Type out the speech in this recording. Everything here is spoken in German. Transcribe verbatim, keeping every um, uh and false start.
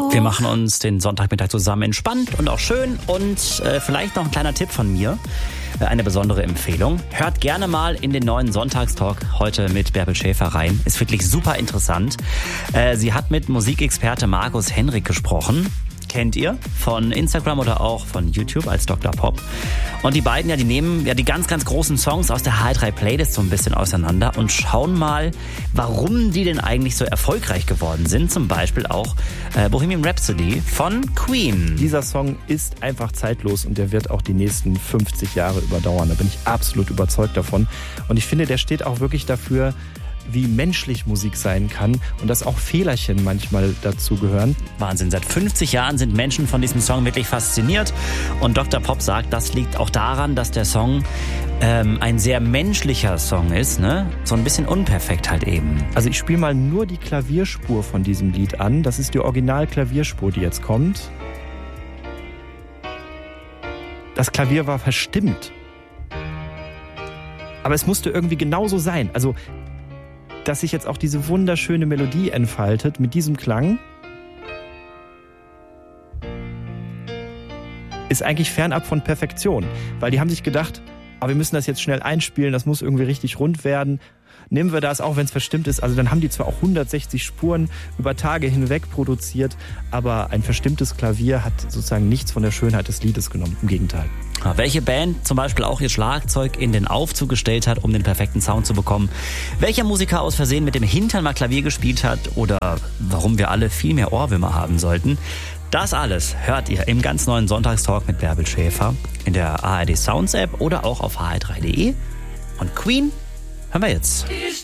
Wir machen uns den Sonntagmittag zusammen entspannt und auch schön. Und äh, vielleicht noch ein kleiner Tipp von mir, äh, eine besondere Empfehlung. Hört gerne mal in den neuen Sonntagstalk heute mit Bärbel Schäfer rein. Ist wirklich super interessant. Äh, sie hat mit Musikexperte Markus Henrik gesprochen. Kennt ihr von Instagram oder auch von YouTube als Doktor Pop. Und die beiden, ja, die nehmen ja die ganz, ganz großen Songs aus der H drei Playlist so ein bisschen auseinander und schauen mal, warum die denn eigentlich so erfolgreich geworden sind. Zum Beispiel auch äh, Bohemian Rhapsody von Queen. Dieser Song ist einfach zeitlos und der wird auch die nächsten fünfzig Jahre überdauern. Da bin ich absolut überzeugt davon. Und ich finde, der steht auch wirklich dafür, wie menschlich Musik sein kann und dass auch Fehlerchen manchmal dazu gehören. Wahnsinn, seit fünfzig Jahren sind Menschen von diesem Song wirklich fasziniert und Doktor Pop sagt, das liegt auch daran, dass der Song ähm, ein sehr menschlicher Song ist, ne? So ein bisschen unperfekt halt eben. Also ich spiele mal nur die Klavierspur von diesem Lied an. Das ist die Original-Klavierspur, die jetzt kommt. Das Klavier war verstimmt. Aber es musste irgendwie genauso sein. Also dass sich jetzt auch diese wunderschöne Melodie entfaltet mit diesem Klang, ist eigentlich fernab von Perfektion. Weil die haben sich gedacht, aber wir müssen das jetzt schnell einspielen, das muss irgendwie richtig rund werden. Nehmen wir das, auch wenn es verstimmt ist. Also dann haben die zwar auch hundertsechzig Spuren über Tage hinweg produziert, aber ein verstimmtes Klavier hat sozusagen nichts von der Schönheit des Liedes genommen. Im Gegenteil. Welche Band zum Beispiel auch ihr Schlagzeug in den Aufzug gestellt hat, um den perfekten Sound zu bekommen. Welcher Musiker aus Versehen mit dem Hintern mal Klavier gespielt hat oder warum wir alle viel mehr Ohrwürmer haben sollten. Das alles hört ihr im ganz neuen Sonntagstalk mit Bärbel Schäfer in der A R D Sounds App oder auch auf h r drei punkt d e. Und Queen hören wir jetzt.